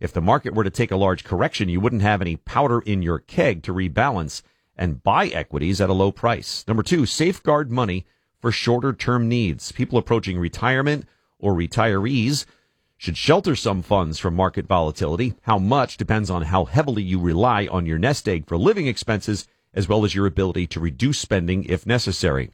If the market were to take a large correction, you wouldn't have any powder in your keg to rebalance and buy equities at a low price. Number 2, safeguard money for shorter-term needs. People approaching retirement or retirees should shelter some funds from market volatility. How much depends on how heavily you rely on your nest egg for living expenses, as well as your ability to reduce spending if necessary.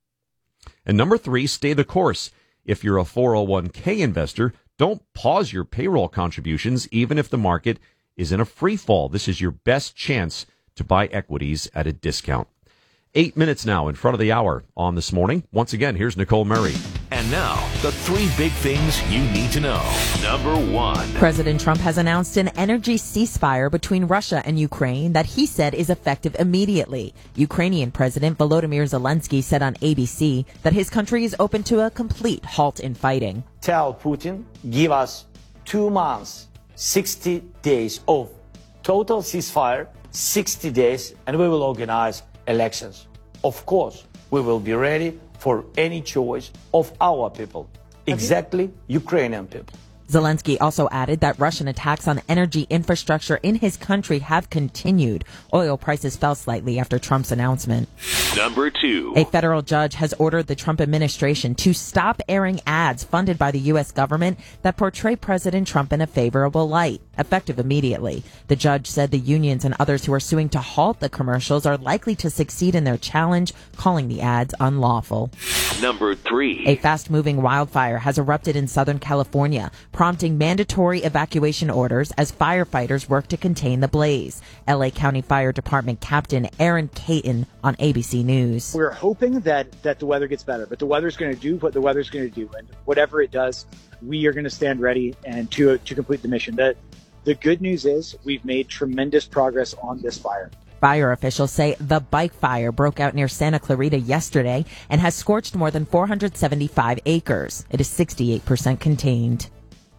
And number 3, stay the course. If you're a 401k investor, don't pause your payroll contributions even if the market is in a free fall. This is your best chance to buy equities at a discount. 8 minutes now in front of the hour on This Morning. Once again, here's Nicole Murray. And now, the 3 big things you need to know. Number 1. President Trump has announced an energy ceasefire between Russia and Ukraine that he said is effective immediately. Ukrainian President Volodymyr Zelensky said on ABC that his country is open to a complete halt in fighting. Tell Putin, give us 2 months, 60 days of total ceasefire, 60 days, and we will organize elections. Of course, we will be ready for any choice of our people, exactly Ukrainian people. Zelensky also added that Russian attacks on energy infrastructure in his country have continued. Oil prices fell slightly after Trump's announcement. Number 2. A federal judge has ordered the Trump administration to stop airing ads funded by the U.S. government that portray President Trump in a favorable light, effective immediately. The judge said the unions and others who are suing to halt the commercials are likely to succeed in their challenge, calling the ads unlawful. Number 3. A fast-moving wildfire has erupted in Southern California, prompting mandatory evacuation orders as firefighters work to contain the blaze. L.A. County Fire Department Captain Aaron Caton on ABC News. We're hoping that the weather gets better, but the weather's going to do what the weather's going to do. And whatever it does, we are going to stand ready and to complete the mission. The good news is we've made tremendous progress on this fire. Fire officials say the bike fire broke out near Santa Clarita yesterday and has scorched more than 475 acres. It is 68% contained.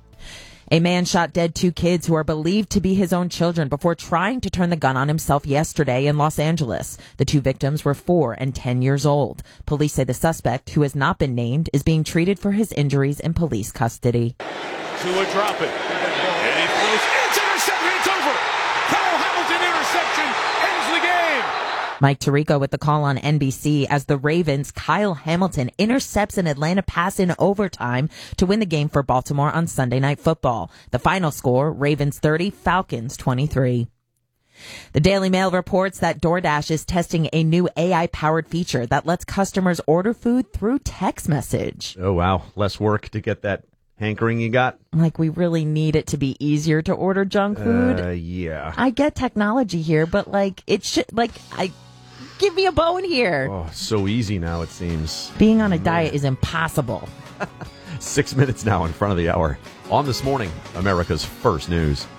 A man shot dead 2 kids who are believed to be his own children before trying to turn the gun on himself yesterday in Los Angeles. The 2 victims were 4 and 10 years old. Police say the suspect, who has not been named, is being treated for his injuries in police custody. Tua drop it. And he throws. It's intercepted. It's over. Kyle Hamilton interception ends the game. Mike Tirico with the call on NBC as the Ravens' Kyle Hamilton intercepts an Atlanta pass in overtime to win the game for Baltimore on Sunday Night Football. The final score, Ravens 30, Falcons 23. The Daily Mail reports that DoorDash is testing a new AI-powered feature that lets customers order food through text message. Oh, wow. Less work to get that hankering you got? Like, we really need it to be easier to order junk food. Yeah. I get technology here, but, it should, give me a bone here. Oh, so easy now, it seems. Being on a diet is impossible. 6 minutes now in front of the hour. On This Morning, America's First News.